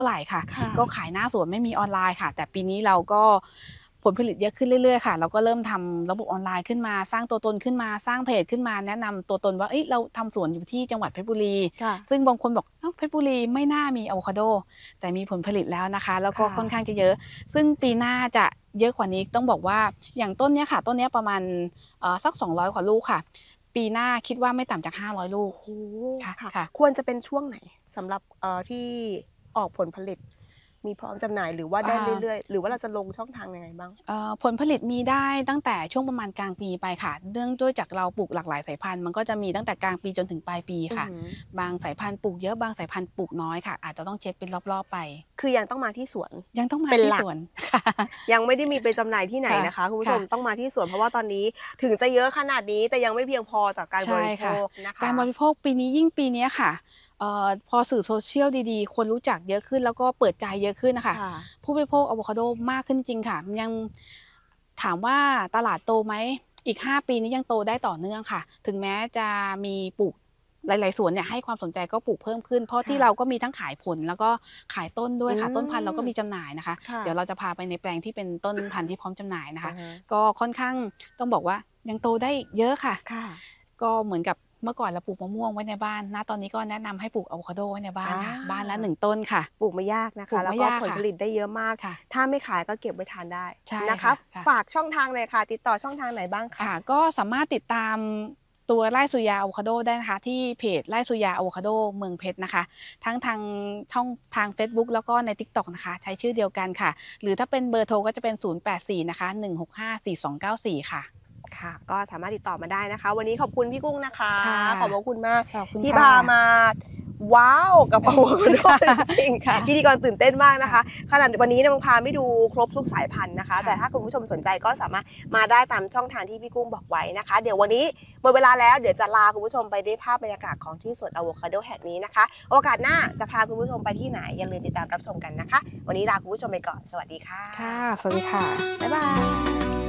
ท่าไหร่ค่ะก็ค่ะขายหน้าสวนไม่มีออนไลน์ค่ะแต่ปีนี้เราก็ผลผลิตเยอะขึ้นเรื่อยๆค่ะเราก็เริ่มทำระบบออนไลน์ขึ้นมาสร้างตัวตนขึ้นมาสร้างเพจขึ้นมาแนะนำตัวตนว่าเอ้ยเราทำสวนอยู่ที่จังหวัดเพชรบุรีค่ะซึ่งบางคนบอกอ้าวเพชรบุรีไม่น่ามีอะโวคาโดแต่มีผลผลิตแล้วนะคะแล้วก็ค่ะค่อนข้างจะเยอะซึ่งปีหน้าจะเยอะกว่านี้ต้องบอกว่าอย่างต้นเนี้ยค่ะต้นเนี้ยประมาณสัก200กว่าลูกค่ะปีหน้าคิดว่าไม่ต่ำจาก500ลูกโอ้โฮค่ะค่ะค่ะควรจะเป็นช่วงไหนสำหรับที่ออกผลผลิตมีพร้อมจำหน่ายหรือว่าได้เรื่อยๆหรือว่าเราจะลงช่องทางยังไงบ้างผลผลิตมีได้ตั้งแต่ช่วงประมาณกลางปีไปค่ะเนื่องด้วยจากเราปลูกหลากหลายสายพันธุ์มันก็จะมีตั้งแต่กลางปีจนถึงปลายปีค่ะอือฮึบางสายพันธุ์ปลูกเยอะบางสายพันธุ์ปลูกน้อยค่ะอาจจะต้องเช็คเป็นรอบๆไปคือยังต้องมาที่สวนยังต้องมาเป็นหลักที่สวนค่ะยังไม่ได้มีไปจำหน่ายที่ไหนค่ะนะคะคุณผู้ชค่ะมต้องมาที่สวนเพราะว่าตอนนี้ถึงจะเยอะขนาดนี้แต่ยังไม่เพียงพอต่อการบใช่ริโภค่ะคนะคะการบริโภคปีนี้ยิ่งปีเนี้ยค่ะพอสื่อ social ดีๆคนรู้จักเยอะขึ้นแล้วก็เปิดใจเยอะขึ้นน่ะค่ะค่ะผู้บริโภคอะโวคาโดมากขึ้นจริงค่ะยังถามว่าตลาดโตไหมอีก5ปีนี้ยังโตได้ต่อเนื่องค่ะถึงแม้จะมีปลูกหลายๆสวนเนี่ยให้ความสนใจก็ปลูกเพิ่มขึ้นเพราะที่ค่ะเราก็มีทั้งขายผลแล้วก็ขายต้นด้วยอืค่ะต้นพันธุ์เราก็มมีจำหน่ายนะคะค่ะเดี๋ยวเราจะพาไปในแปลงที่เป็นต้นพันธุ์ที่พร้อมจำหน่ายนะคะอะฮะก็ค่อนข้างต้องบอกว่ายังโตได้เยอะค่ะค่ะก็เหมือนกับเมื่อก่อนเราปลูกมะม่วงไว้ในบ้านณตอนนี้ก็แนะนำให้ปลูกอะโวคาโดไว้ในบ้านอาค่ะบ้านละ1ต้นค่ะปลูกไม่ยากนะปลูกคะแล้วก็ไม่ยากค่ะผลผลิตได้เยอะมากค่ะถ้าไม่ขายก็เก็บไว้ทานได้ใช่นะคะค่ะค่ะฝากช่องทางหน่อยค่ะติดต่อช่องทางไหนบ้างคะค่ะก็สามารถติดตามตัวไร่สุริยาอะโวคาโดได้นะคะที่เพจไร่สุริยาอะโวคาโดเมืองเพชรนะคะทั้งทางช่องทางเฟซบุ๊กแล้วก็ใน TikTok นะคะใช้ชื่อเดียวกันค่ะหรือถ้าเป็นเบอร์โทรก็จะเป็น084นะคะ1654294ค่ะค่ะก็สามารถติดต่อมาได้นะคะวันนี้ขอบคุณพี่กุ้งนะคะค่ะขอบพระคุณมากขอบคุณที่ค่ะพามาว้าวกับอะโวคาโดจริงค่ะๆพิธีกรตื่นเต้นมากนะคะค่ะขนาดวันนี้เนี่ยยังพาไม่ดูครบทุกสายพันธุ์นะคะแต่ถ้าค่ะคุณผู้ชมสนใจก็สามารถมาได้ตามช่องทางที่พี่กุ้งบอกไว้นะคะเดี๋ยววันนี้หมดเวลาแล้วเดี๋ยวจะลาคุณผู้ชมไปด้วยภาพบรรยากาศของที่สวนอะโวคาโดแห่งนี้นะคะโอกาสหน้าจะพาคุณผู้ชมไปที่ไหนอย่าลืมติดตามรับชมกันนะคะวันนี้ลาคุณผู้ชมไปก่อนสวัสดีค่ค่ะะสวัสดีค่ะบ๊ายบาย